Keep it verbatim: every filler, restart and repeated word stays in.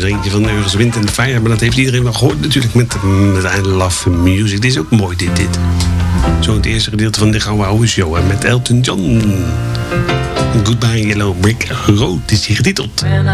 er eentje van Earth, Wind and Fire. Maar dat heeft iedereen wel gehoord natuurlijk met, met I Love Music. Dit is ook mooi, dit, dit. Zo het eerste gedeelte van de Gouden Oude Show. En met Elton John. Goodbye Yellow Brick Road is hier getiteld.